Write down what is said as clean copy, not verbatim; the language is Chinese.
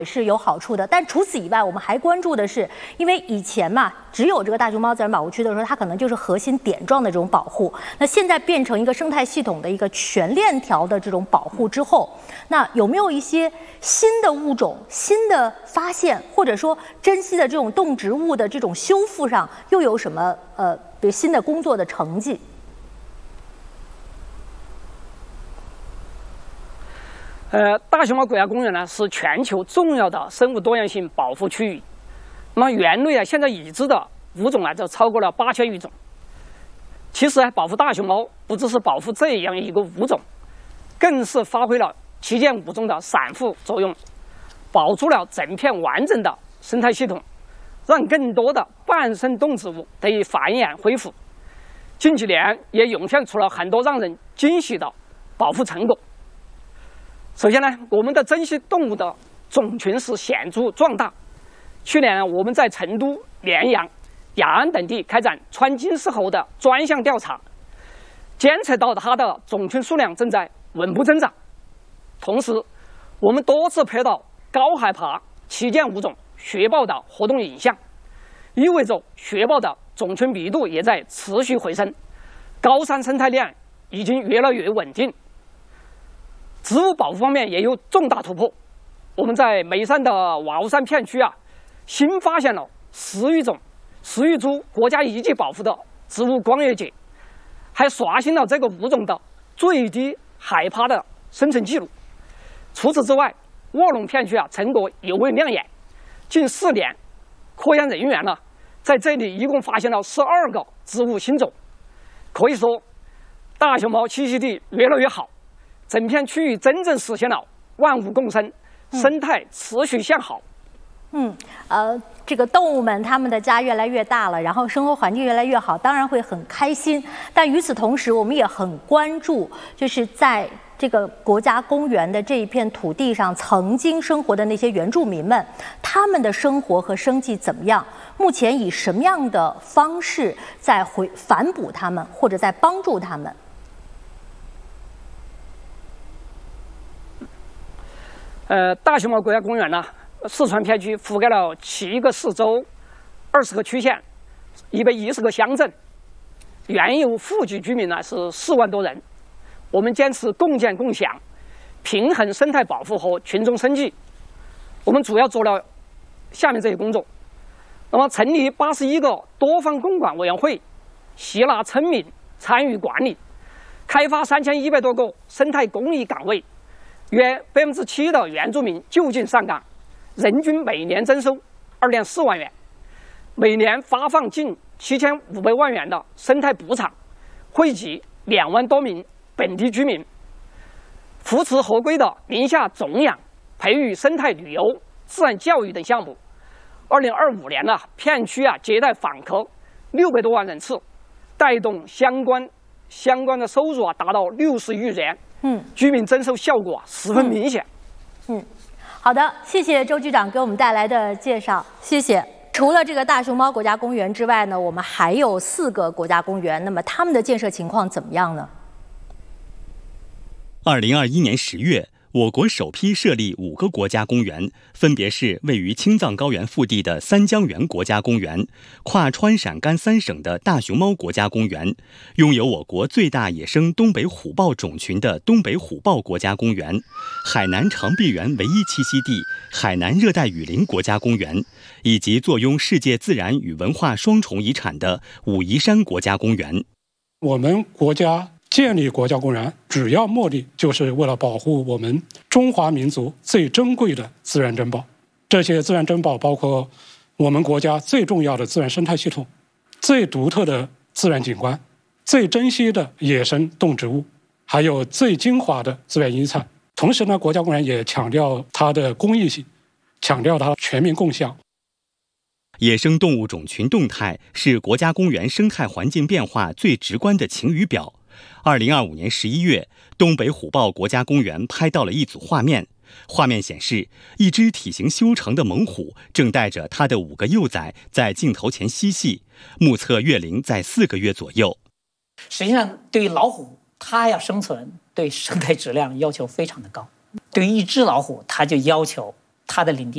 是有好处的，但除此以外，我们还关注的是，因为以前嘛，只有这个大熊猫自然保护区的时候，它可能就是核心点状的这种保护。那现在变成一个生态系统的一个全链条的这种保护之后，那有没有一些新的物种、新的发现，或者说珍稀的这种动植物的这种修复上，又有什么比如新的工作的成绩？ 大熊猫国家公园呢是全球重要的生物多样性保护区域。那么园内现在已知的物种就超过了8000余种。其实保护大熊猫不只是保护这样一个物种，更是发挥了旗舰物种的散护作用，保住了整片完整的生态系统，让更多的半生动植物得以繁衍恢复。近几年也涌现出了很多让人惊喜的保护成果。首先呢，我们的珍稀动物的种群是显著壮大。去年我们在成都、绵阳、雅安等地开展川金丝猴的专项调查，监测到它的种群数量正在稳步增长。同时，我们多次拍到高海拔旗舰物种雪豹的活动影像，意味着雪豹的种群密度也在持续回升，高山生态链已经越来越稳定。植物保护方面也有重大突破，我们在眉山的瓦屋山片区新发现了10余种10余株国家一级保护的植物光叶蕨，还刷新了这个物种的最低海拔的生存记录。除此之外，卧龙片区成果尤为亮眼，近4年，科研人员在这里一共发现了12个植物新种。可以说，大熊猫栖息地越来越好，整片区域真正实现了万物共生，生态持续向好。 这个动物们它们的家越来越大了，然后生活环境越来越好，当然会很开心。但与此同时，我们也很关注，就是在这个国家公园的这一片土地上曾经生活的那些原住民们，他们的生活和生计怎么样？目前以什么样的方式在反哺他们，或者在帮助他们？ 大熊猫国家公园四川片区覆盖了7个市州、20个区县、110个乡镇，原有户籍居民是4万多人。我们坚持共建共享，平衡生态保护和群众生计。我们主要做了下面这些工作。那么，成立81个多方共管委员会，吸纳村民参与管理，开发3100多个生态公益岗位，约7%的原住民就近上岗，人均每年增收2.4万元，每年发放近7500万元的生态补偿，惠及2万多名本地居民，扶持合规的宁夏种养、培育生态旅游、自然教育等项目。2025年片区接待访客600多万人次，带动相关的收入达到60亿元。居民增收效果十分明显。 好的，谢谢周局长给我们带来的介绍，谢谢。除了这个大熊猫国家公园之外呢，我们还有4个国家公园，那么他们的建设情况怎么样呢 ？2021年10月，我国首批设立5个国家公园，分别是位于青藏高原腹地的三江源国家公园、跨川陕甘3省的大熊猫国家公园，拥有我国最大野生东北虎豹种群的东北虎豹国家公园，海南长臂猿唯一栖息地海南热带雨林国家公园，以及坐拥世界自然与文化双重遗产的武夷山国家公园。 我们国家建立国家公园主要目的就是为了保护我们中华民族最珍贵的自然珍宝。这些自然珍宝包括我们国家最重要的自然生态系统、最独特的自然景观、最珍稀的野生动植物，还有最精华的自然遗产。同时呢，国家公园也强调它的公益性，强调它全民共享。 野生动物种群动态是国家公园生态环境变化最直观的晴雨表。2025年11月，东北虎豹国家公园拍到了一组画面，画面显示一只体型修长的猛虎正带着它的5个幼崽在镜头前嬉戏，目测月龄在4个月左右。 实际上，对于老虎，它要生存，对生态质量要求非常的高。对于一只老虎，它就要求它的领地